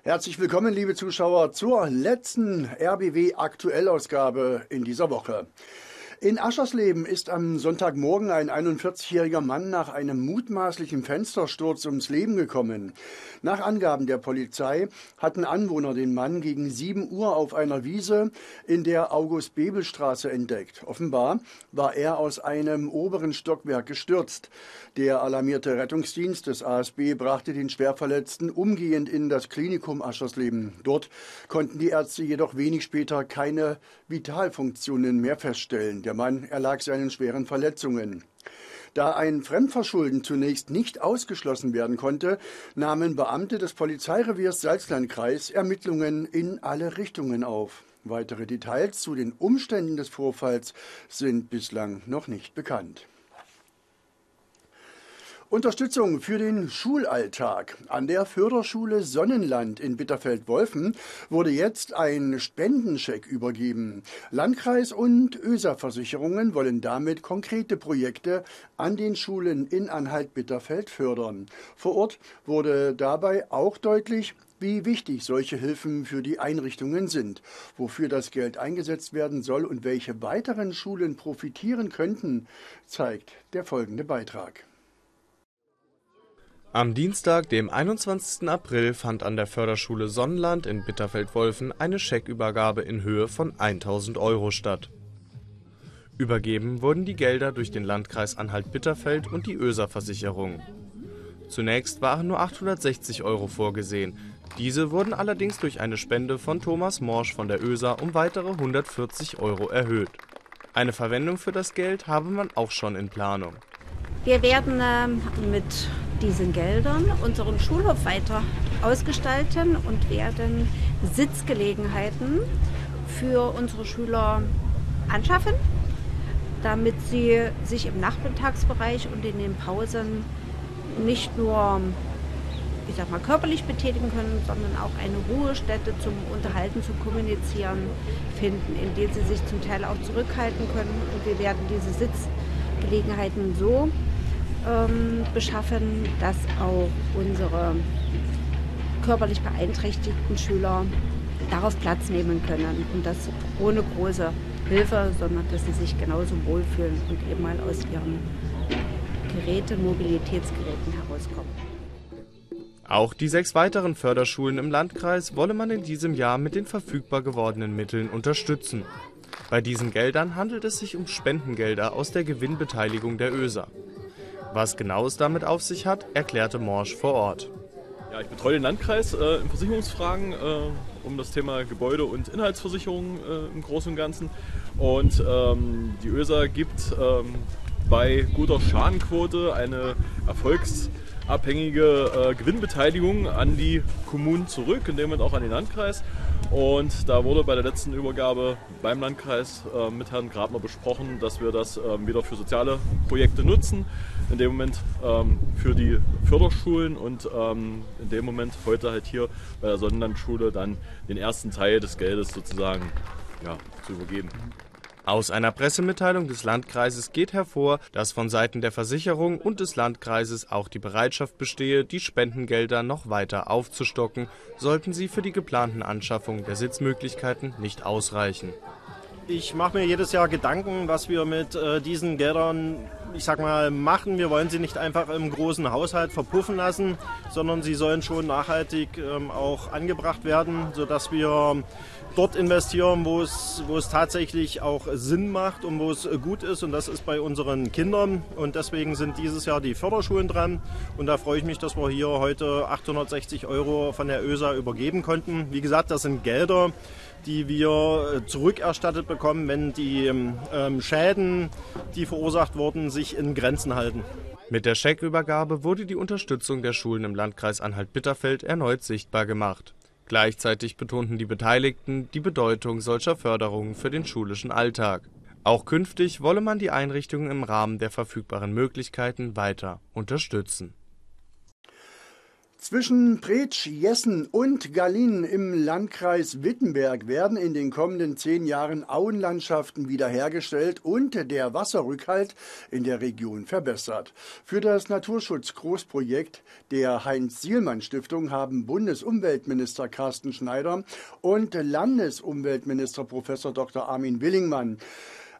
Herzlich willkommen, liebe Zuschauer, zur letzten RBW-Aktuellausgabe in dieser Woche. In Aschersleben ist am Sonntagmorgen ein 41-jähriger Mann nach einem mutmaßlichen Fenstersturz ums Leben gekommen. Nach Angaben der Polizei hatten Anwohner den Mann gegen 7 Uhr auf einer Wiese in der August-Bebel-Straße entdeckt. Offenbar war er aus einem oberen Stockwerk gestürzt. Der alarmierte Rettungsdienst des ASB brachte den Schwerverletzten umgehend in das Klinikum Aschersleben. Dort konnten die Ärzte jedoch wenig später keine Vitalfunktionen mehr feststellen. Der Mann erlag seinen schweren Verletzungen. Da ein Fremdverschulden zunächst nicht ausgeschlossen werden konnte, nahmen Beamte des Polizeireviers Salzlandkreis Ermittlungen in alle Richtungen auf. Weitere Details zu den Umständen des Vorfalls sind bislang noch nicht bekannt. Unterstützung für den Schulalltag. An der Förderschule Sonnenland in Bitterfeld-Wolfen wurde jetzt ein Spendenscheck übergeben. Landkreis und ÖSA-Versicherungen wollen damit konkrete Projekte an den Schulen in Anhalt-Bitterfeld fördern. Vor Ort wurde dabei auch deutlich, wie wichtig solche Hilfen für die Einrichtungen sind, wofür das Geld eingesetzt werden soll und welche weiteren Schulen profitieren könnten, zeigt der folgende Beitrag. Am Dienstag, dem 21. April, fand an der Förderschule Sonnenland in Bitterfeld-Wolfen eine Scheckübergabe in Höhe von 1.000 € statt. Übergeben wurden die Gelder durch den Landkreis Anhalt-Bitterfeld und die ÖSA-Versicherung. Zunächst waren nur 860 € vorgesehen. Diese wurden allerdings durch eine Spende von Thomas Morsch von der ÖSA um weitere 140 € erhöht. Eine Verwendung für das Geld habe man auch schon in Planung. Wir werden mit diesen Geldern unseren Schulhof weiter ausgestalten und werden Sitzgelegenheiten für unsere Schüler anschaffen, damit sie sich im Nachmittagsbereich und in den Pausen nicht nur körperlich betätigen können, sondern auch eine Ruhestätte zum Unterhalten, zum Kommunizieren finden, in denen sie sich zum Teil auch zurückhalten können. Und wir werden diese Sitzgelegenheiten so beschaffen, dass auch unsere körperlich beeinträchtigten Schüler darauf Platz nehmen können und das ohne große Hilfe, sondern dass sie sich genauso wohlfühlen und eben mal aus ihren Mobilitätsgeräten herauskommen. Auch die 6 weiteren Förderschulen im Landkreis wolle man in diesem Jahr mit den verfügbar gewordenen Mitteln unterstützen. Bei diesen Geldern handelt es sich um Spendengelder aus der Gewinnbeteiligung der ÖSA. Was genau es damit auf sich hat, erklärte Morsch vor Ort. Ja, ich betreue den Landkreis in Versicherungsfragen um das Thema Gebäude- und Inhaltsversicherung im Großen und Ganzen. Und die ÖSA gibt bei guter Schadenquote eine erfolgsabhängige Gewinnbeteiligung an die Kommunen zurück, in dem Moment auch an den Landkreis. Und da wurde bei der letzten Übergabe beim Landkreis mit Herrn Grabner besprochen, dass wir das wieder für soziale Projekte nutzen, in dem Moment für die Förderschulen und in dem Moment heute halt hier bei der Sonnenlandschule dann den ersten Teil des Geldes sozusagen zu übergeben. Aus einer Pressemitteilung des Landkreises geht hervor, dass von Seiten der Versicherung und des Landkreises auch die Bereitschaft bestehe, die Spendengelder noch weiter aufzustocken, sollten sie für die geplanten Anschaffungen der Sitzmöglichkeiten nicht ausreichen. Ich mache mir jedes Jahr Gedanken, was wir mit diesen Geldern, machen. Wir wollen sie nicht einfach im großen Haushalt verpuffen lassen, sondern sie sollen schon nachhaltig auch angebracht werden, sodass wir dort investieren, wo es tatsächlich auch Sinn macht und wo es gut ist. Und das ist bei unseren Kindern. Und deswegen sind dieses Jahr die Förderschulen dran. Und da freue ich mich, dass wir hier heute 860 € von der ÖSA übergeben konnten. Wie gesagt, das sind Gelder, die wir zurückerstattet bekommen, wenn die Schäden, die verursacht wurden, sich in Grenzen halten. Mit der Scheckübergabe wurde die Unterstützung der Schulen im Landkreis Anhalt-Bitterfeld erneut sichtbar gemacht. Gleichzeitig betonten die Beteiligten die Bedeutung solcher Förderungen für den schulischen Alltag. Auch künftig wolle man die Einrichtungen im Rahmen der verfügbaren Möglichkeiten weiter unterstützen. Zwischen Pretsch, Jessen und Gallin im Landkreis Wittenberg werden in den kommenden 10 Jahren Auenlandschaften wiederhergestellt und der Wasserrückhalt in der Region verbessert. Für das Naturschutz-Großprojekt der Heinz-Sielmann-Stiftung haben Bundesumweltminister Carsten Schneider und Landesumweltminister Prof. Dr. Armin Willingmann